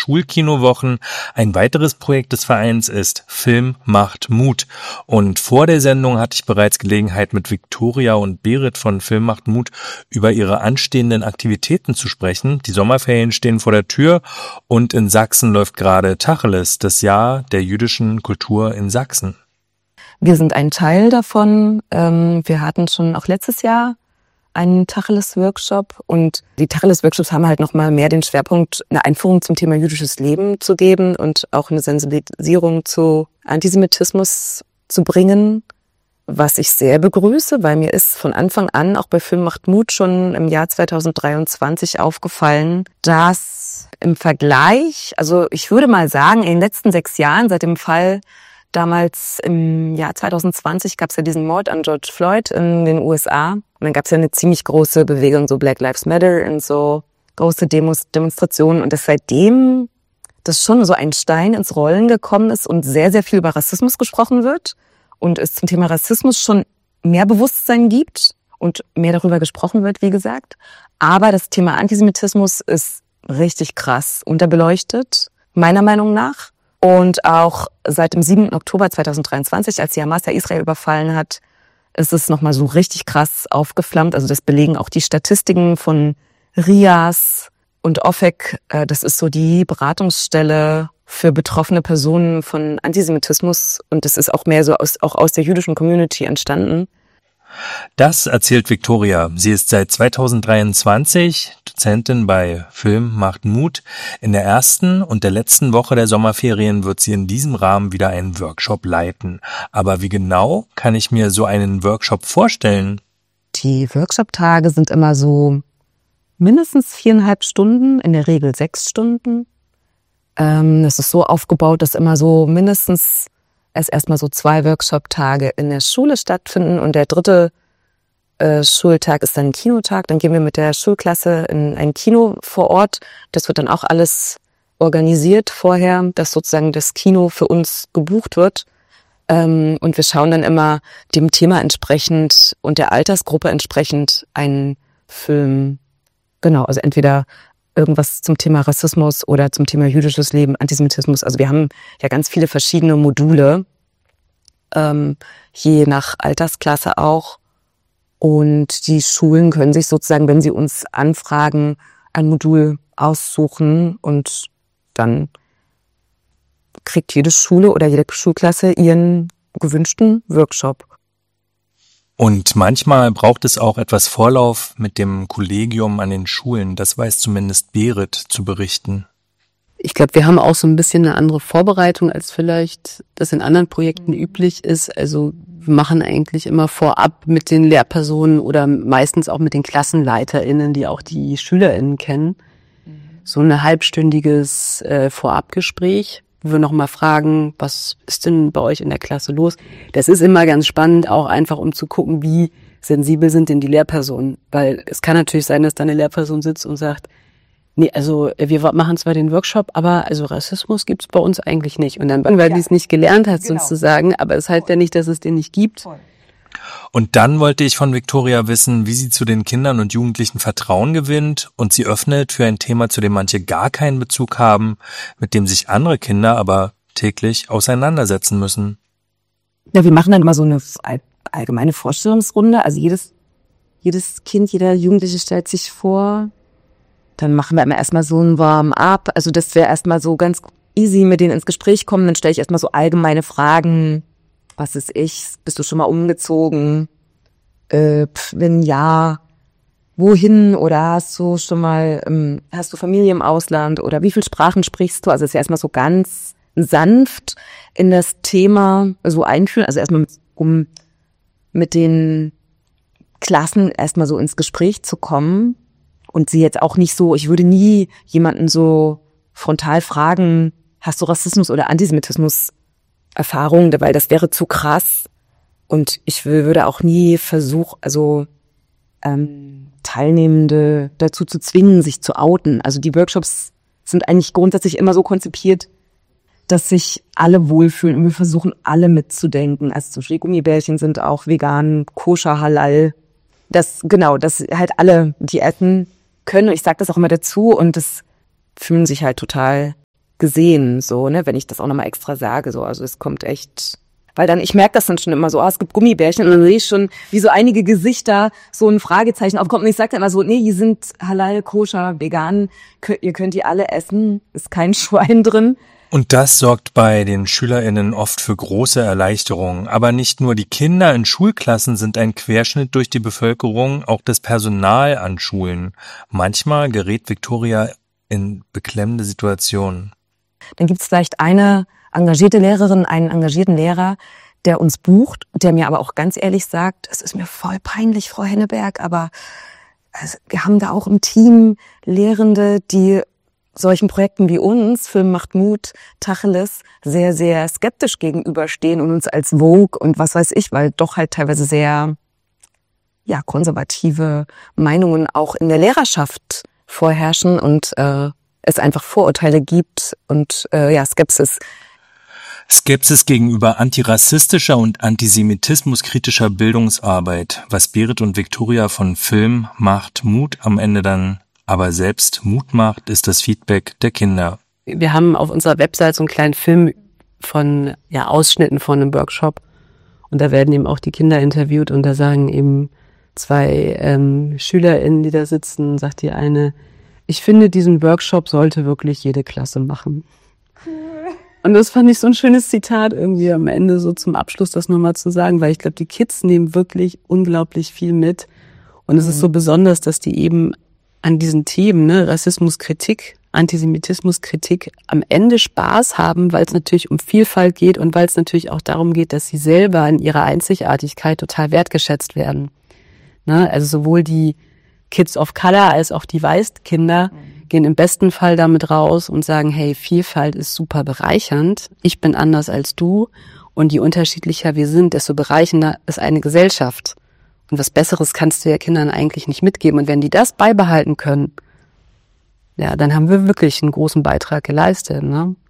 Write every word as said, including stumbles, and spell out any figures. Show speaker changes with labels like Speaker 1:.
Speaker 1: Schulkinowochen. Ein weiteres Projekt des Vereins ist Film macht Mut. Und vor der Sendung hatte ich bereits Gelegenheit, mit Viktoria und Berit von Film macht Mut über ihre anstehenden Aktivitäten zu sprechen. Die Sommerferien stehen vor der Tür und in Sachsen läuft gerade Tacheles, das Jahr der jüdischen Kultur in Sachsen.
Speaker 2: Wir sind ein Teil davon. Wir hatten schon auch letztes Jahr einen Tacheles-Workshop und die Tacheles-Workshops haben halt nochmal mehr den Schwerpunkt, eine Einführung zum Thema jüdisches Leben zu geben und auch eine Sensibilisierung zu Antisemitismus zu bringen, was ich sehr begrüße, weil mir ist von Anfang an auch bei Film macht Mut schon im Jahr zweitausenddreiundzwanzig aufgefallen, dass im Vergleich, also ich würde mal sagen, in den letzten sechs Jahren seit dem Fall damals im Jahr zweitausendzwanzig gab es ja diesen Mord an George Floyd in den U S A. Und dann gab es ja eine ziemlich große Bewegung, so Black Lives Matter und so große Demos, Demonstrationen. Und dass seitdem das schon so ein Stein ins Rollen gekommen ist und sehr, sehr viel über Rassismus gesprochen wird. Und es zum Thema Rassismus schon mehr Bewusstsein gibt und mehr darüber gesprochen wird, wie gesagt. Aber das Thema Antisemitismus ist richtig krass unterbeleuchtet, meiner Meinung nach. Und auch seit dem siebten Oktober zweitausenddreiundzwanzig, als die Hamas ja Israel überfallen hat, ist es nochmal so richtig krass aufgeflammt. Also das belegen auch die Statistiken von R I A S und O F E C. Das ist so die Beratungsstelle für betroffene Personen von Antisemitismus. Und das ist auch mehr so aus, auch aus der jüdischen Community entstanden.
Speaker 1: Das erzählt Viktoria. Sie ist seit zweitausenddreiundzwanzig Dozentin bei Film macht Mut. In der ersten und der letzten Woche der Sommerferien wird sie in diesem Rahmen wieder einen Workshop leiten. Aber wie genau kann ich mir so einen Workshop vorstellen?
Speaker 2: Die Workshop-Tage sind immer so mindestens viereinhalb Stunden, in der Regel sechs Stunden. Ähm, das ist so aufgebaut, dass immer so mindestens erst erstmal so zwei Workshop-Tage in der Schule stattfinden und der dritte äh, Schultag ist dann ein Kinotag. Dann gehen wir mit der Schulklasse in ein Kino vor Ort. Das wird dann auch alles organisiert vorher, dass sozusagen das Kino für uns gebucht wird. Ähm, und wir schauen dann immer dem Thema entsprechend und der Altersgruppe entsprechend einen Film. Genau, also entweder irgendwas zum Thema Rassismus oder zum Thema jüdisches Leben, Antisemitismus. Also wir haben ja ganz viele verschiedene Module, ähm, je nach Altersklasse auch. Und die Schulen können sich sozusagen, wenn sie uns anfragen, ein Modul aussuchen und dann kriegt jede Schule oder jede Schulklasse ihren gewünschten Workshop.
Speaker 1: Und manchmal braucht es auch etwas Vorlauf mit dem Kollegium an den Schulen. Das weiß zumindest Berit zu berichten.
Speaker 3: Ich glaube, wir haben auch so ein bisschen eine andere Vorbereitung, als vielleicht das in anderen Projekten üblich ist. Also wir machen eigentlich immer vorab mit den Lehrpersonen oder meistens auch mit den KlassenleiterInnen, die auch die SchülerInnen kennen, so ein halbstündiges äh, Vorabgespräch, wo wir nochmal fragen, was ist denn bei euch in der Klasse los? Das ist immer ganz spannend, auch einfach um zu gucken, wie sensibel sind denn die Lehrpersonen. Weil es kann natürlich sein, dass da eine Lehrperson sitzt und sagt, nee, also wir machen zwar den Workshop, aber also Rassismus gibt's bei uns eigentlich nicht. Und dann, weil
Speaker 2: ja.
Speaker 3: die es nicht gelernt hat,
Speaker 2: Genau.
Speaker 3: sozusagen, aber es heißt ja nicht, dass es den nicht gibt.
Speaker 2: Voll.
Speaker 1: Und dann wollte ich von Viktoria wissen, wie sie zu den Kindern und Jugendlichen Vertrauen gewinnt und sie öffnet für ein Thema, zu dem manche gar keinen Bezug haben, mit dem sich andere Kinder aber täglich auseinandersetzen müssen.
Speaker 2: Ja, wir machen dann immer so eine allgemeine Vorstellungsrunde. Also jedes, jedes Kind, jeder Jugendliche stellt sich vor. Dann machen wir immer erstmal so ein Warm-up. Also dass wir erstmal so ganz easy mit denen ins Gespräch kommen. Dann stelle ich erstmal so allgemeine Fragen. Was ist ich? Bist du schon mal umgezogen? Äh, pf, wenn ja, wohin? Oder hast du schon mal, ähm, hast du Familie im Ausland? Oder wie viele Sprachen sprichst du? Also es ist ja erstmal so ganz sanft in das Thema so einführen. Also erstmal, mit, um mit den Klassen erstmal so ins Gespräch zu kommen. Und sie jetzt auch nicht so, ich würde nie jemanden so frontal fragen, hast du Rassismus oder Antisemitismus Erfahrung, weil das wäre zu krass. Und ich würde auch nie versuchen, also ähm, Teilnehmende dazu zu zwingen, sich zu outen. Also die Workshops sind eigentlich grundsätzlich immer so konzipiert, dass sich alle wohlfühlen und wir versuchen, alle mitzudenken. Also zum Beispiel die Gummibärchen sind auch vegan, koscher, halal. Das, genau, dass halt alle Diäten können. Und ich sage das auch immer dazu und das fühlen sich halt total gesehen, so, ne, wenn ich das auch nochmal extra sage, so, also es kommt echt, weil dann, ich merke das dann schon immer so, ah, es gibt Gummibärchen und dann sehe ich schon, wie so einige Gesichter so ein Fragezeichen aufkommt und ich sage dann immer so, nee, die sind halal, koscher, vegan, ihr könnt die alle essen, ist kein Schwein drin.
Speaker 1: Und das sorgt bei den SchülerInnen oft für große Erleichterung. Aber nicht nur die Kinder in Schulklassen sind ein Querschnitt durch die Bevölkerung, auch das Personal an Schulen. Manchmal gerät Viktoria in beklemmende Situationen.
Speaker 2: Dann gibt es vielleicht eine engagierte Lehrerin, einen engagierten Lehrer, der uns bucht, der mir aber auch ganz ehrlich sagt, es ist mir voll peinlich, Frau Henneberg, aber also, wir haben da auch im Team Lehrende, die solchen Projekten wie uns, Film macht Mut, Tacheles, sehr, sehr skeptisch gegenüberstehen und uns als Vogue und was weiß ich, weil doch halt teilweise sehr ja konservative Meinungen auch in der Lehrerschaft vorherrschen und äh, es einfach Vorurteile gibt und äh, ja Skepsis.
Speaker 1: Skepsis gegenüber antirassistischer und antisemitismuskritischer Bildungsarbeit, was Berit und Viktoria von Film macht Mut am Ende dann aber selbst Mut macht, ist das Feedback der Kinder.
Speaker 3: Wir haben auf unserer Website so einen kleinen Film von ja Ausschnitten von einem Workshop und da werden eben auch die Kinder interviewt und da sagen eben zwei ähm, SchülerInnen, die da sitzen, sagt die eine, ich finde, diesen Workshop sollte wirklich jede Klasse machen. Und das fand ich so ein schönes Zitat irgendwie am Ende so zum Abschluss, das nochmal zu sagen, weil ich glaube, die Kids nehmen wirklich unglaublich viel mit und es mhm. ist so besonders, dass die eben an diesen Themen, ne, Rassismuskritik, Antisemitismuskritik, am Ende Spaß haben, weil es natürlich um Vielfalt geht und weil es natürlich auch darum geht, dass sie selber in ihrer Einzigartigkeit total wertgeschätzt werden. Ne, also sowohl die Kids of Color als auch die Weißkinder mhm. gehen im besten Fall damit raus und sagen, hey, Vielfalt ist super bereichernd, ich bin anders als du und je unterschiedlicher wir sind, desto bereichernder ist eine Gesellschaft. Und was Besseres kannst du ja Kindern eigentlich nicht mitgeben. Und wenn die das beibehalten können, ja, dann haben wir wirklich einen großen Beitrag geleistet, ne?